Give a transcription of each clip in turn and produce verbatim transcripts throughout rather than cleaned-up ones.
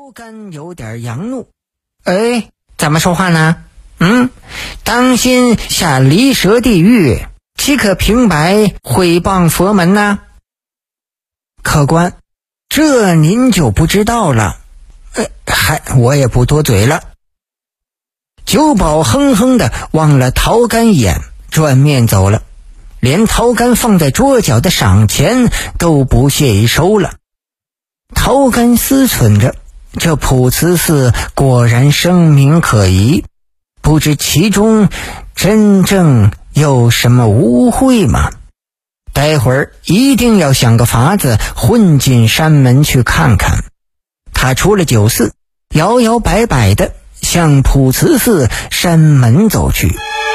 陶干有点扬怒，哎，怎么说话呢？嗯，当心下离蛇地狱，岂可平白毁谤佛门呢？客官，这您就不知道了。呃，嗨，我也不多嘴了。酒保哼哼的望了陶干一眼，转面走了，连陶干放在桌角的赏钱都不屑一收了。陶干思忖着，这普慈寺果然声名可疑，不知其中真正有什么污秽吗？待会儿一定要想个法子混进山门去看看。他出了酒肆，摇摇摆摆的向普慈寺山门走去。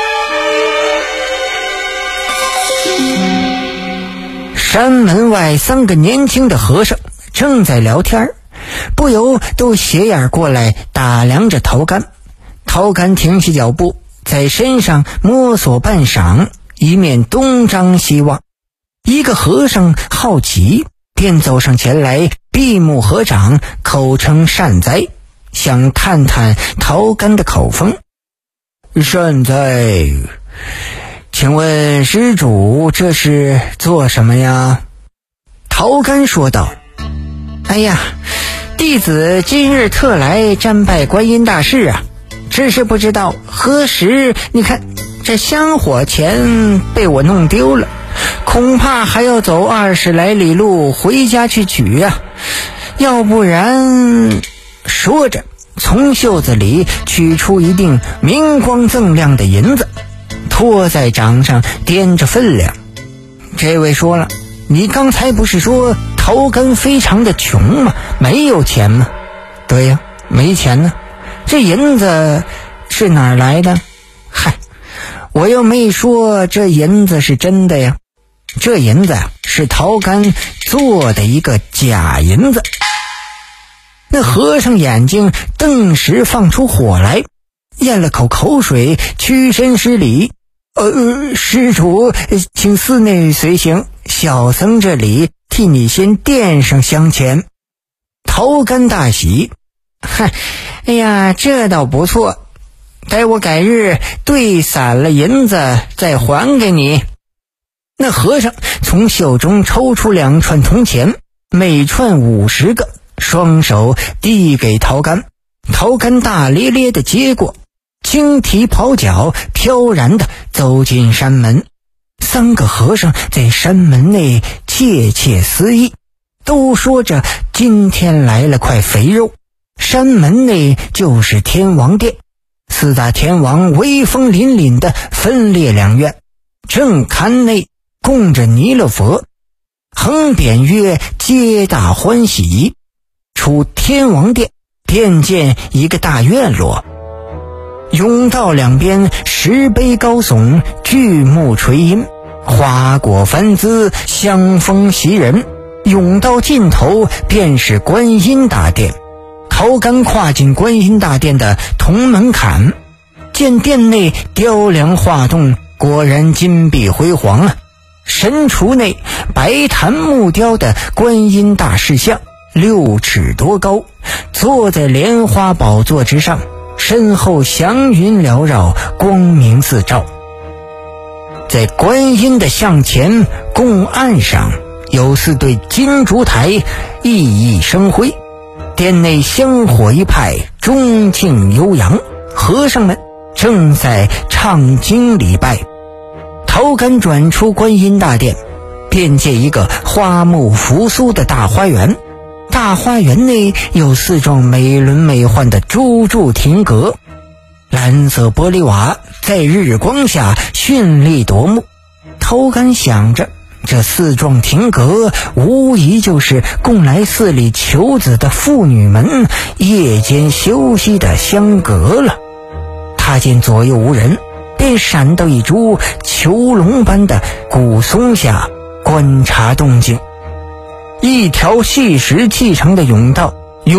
山门外三个年轻的和尚正在聊天，不由都斜眼过来打量着陶干。陶干停下脚步，在身上摸索半晌，一面东张西望。一个和尚好奇，便走上前来，闭目合掌，口称善哉，想探探陶干的口风。善哉，请问施主这是做什么呀？陶干说道：哎呀，弟子今日特来瞻拜观音大士啊，只是不知道何时，你看这香火钱被我弄丢了，恐怕还要走二十来里路回家去取啊，要不然……说着从袖子里取出一锭明光锃亮的银子，托在掌上掂着分量。这位说了，你刚才不是说陶干非常的穷吗？没有钱吗？对呀，没钱呢。这银子是哪儿来的？嗨，我又没说这银子是真的呀。这银子是陶干做的一个假银子。那和尚眼睛顿时放出火来，咽了口口水，屈身施礼：呃，施主请寺内随行，小僧这里替你先垫上香钱。陶干大喜：嗨，哎呀，这倒不错，待我改日兑散了银子再还给你。那和尚从袖中抽出两串铜钱，每串五十个，双手递给陶干。陶干大咧咧地接过，轻提袍角，飘然地走进山门。三个和尚在山门内窃窃私议，都说着今天来了块肥肉。山门内就是天王殿，四大天王威风凛凛地分列两院，正龛内供着弥勒佛，横匾曰皆大欢喜。出天王殿便见一个大院落，甬道两边石碑高耸，巨木垂荫，花果繁姿，香风袭人。甬道尽头便是观音大殿。陶干跨进观音大殿的铜门槛，见殿内雕梁画栋，果然金碧辉煌啊。神厨内白檀木雕的观音大士像，六尺多高，坐在莲花宝座之上，身后祥云缭绕，光明四照。在观音的像前供案上有四对金烛台，熠熠生辉，殿内香火一派，钟磬悠扬，和尚们正在唱经礼拜。陶干转出观音大殿，便见一个花木扶苏的大花园。大花园内有四幢美轮美奂的朱柱亭阁，蓝色玻璃瓦在日光下绚丽夺目。陶干想着，这四幢亭阁无疑就是供来寺里求子的妇女们夜间休息的香阁了。他见左右无人，便闪到一株囚笼般的古松下观察动静。一条细石砌成的甬道